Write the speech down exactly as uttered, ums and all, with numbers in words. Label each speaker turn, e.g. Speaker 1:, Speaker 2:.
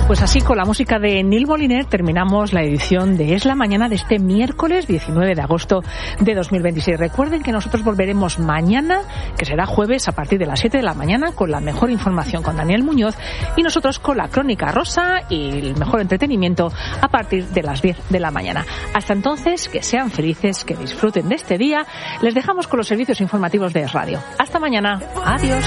Speaker 1: Pues así, con la música de Neil Moliner, terminamos la edición de Es la Mañana de este miércoles diecinueve de agosto de dos mil veintiséis. Recuerden que nosotros volveremos mañana, que será jueves, a partir de las siete de la mañana, con la mejor información con Daniel Muñoz, y nosotros con la Crónica Rosa y el mejor entretenimiento a partir de las diez de la mañana. Hasta entonces, que sean felices, que disfruten de este día. Les dejamos con los servicios informativos de Es Radio. Hasta mañana. Adiós.